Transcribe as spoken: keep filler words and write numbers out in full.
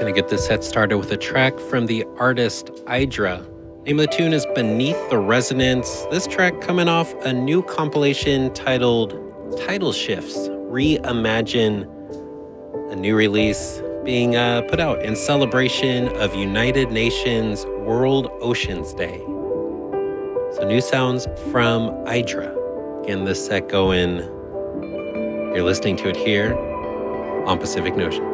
Gonna get this set started with a track from the artist Idra. Name of the tune is Beneath the Resonance. This track coming off a new compilation titled Title Shifts Reimagine, a new release being uh, put out in celebration of United Nations World Oceans Day. So new sounds from Idra. Again, this set going, you're listening to it here on Pacific Notion.